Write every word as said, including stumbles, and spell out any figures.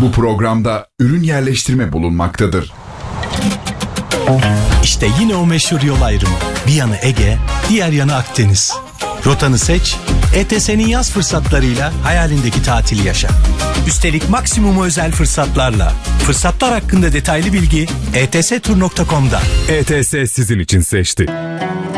Bu programda ürün yerleştirme bulunmaktadır. İşte yine o meşhur yol ayrımı. Bir yanı Ege, diğer yanı Akdeniz. Rotanı seç, E T S'nin yaz fırsatlarıyla hayalindeki tatili yaşa. Üstelik maksimum özel fırsatlarla. Fırsatlar hakkında detaylı bilgi e t s tur nokta com'da. E T S sizin için seçti.